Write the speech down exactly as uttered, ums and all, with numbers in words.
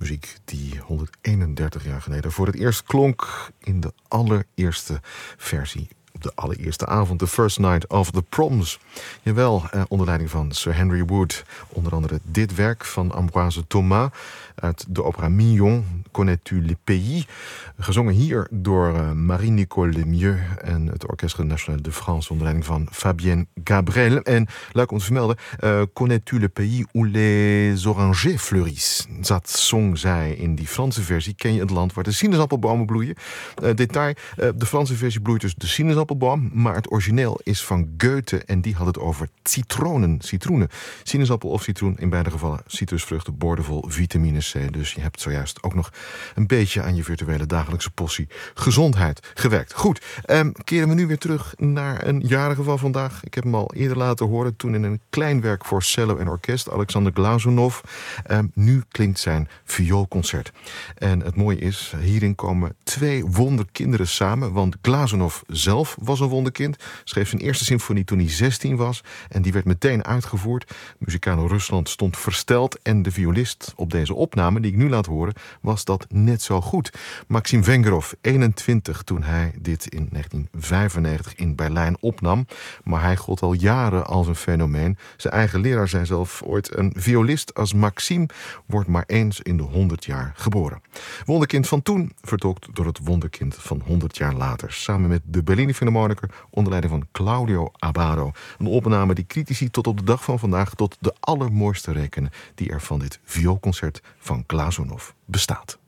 Muziek die honderdeenendertig jaar geleden voor het eerst klonk in de allereerste versie. Op de allereerste avond, The First Night of the Proms. Jawel, eh, onder leiding van Sir Henry Wood. Onder andere dit werk van Ambroise Thomas uit de opera Mignon, Connais-tu le pays? Gezongen hier door uh, Marie-Nicole Lemieux en het Orchestre National de France onder leiding van Fabienne Gabrel. En leuk om te vermelden, uh, Connais-tu le pays où les orangers fleurissent? Dat zong zij in die Franse versie. Ken je het land waar de sinaasappelbomen bloeien? Uh, detail, uh, de Franse versie bloeit dus de sinaasappelboom, maar het origineel is van Goethe en die had het over citronen, citroenen. Sinaasappel of citroen, in beide gevallen citrusvruchten boordevol vitamine C. Dus je hebt zojuist ook nog een beetje aan je virtuele dagelijkse portie gezondheid gewerkt. Goed, um, keren we nu weer terug naar een jarige van vandaag. Ik heb hem al eerder laten horen toen in een klein werk voor cello en orkest, Alexander Glazunov. Um, nu klinkt zijn vioolconcert. En het mooie is, hierin komen twee wonderkinderen samen, want Glazunov zelf was een wonderkind, schreef zijn eerste symfonie toen hij zestien was en die werd meteen uitgevoerd. Muzikalo Rusland stond versteld en de violist op deze opname die ik nu laat horen was dat net zo goed. Maxim Vengerov, eenentwintig toen hij dit in negentien vijfennegentig in Berlijn opnam, maar hij gold al jaren als een fenomeen. Zijn eigen leraar zei zelf ooit, een violist als Maxim wordt maar eens in de honderd jaar geboren. Wonderkind van toen, vertolkt door het wonderkind van honderd jaar later, samen met de Bellini Philharmoniker onder leiding van Claudio Abbado. Een opname die critici tot op de dag van vandaag tot de allermooiste rekenen die er van dit vioolconcert van Glazunov bestaat.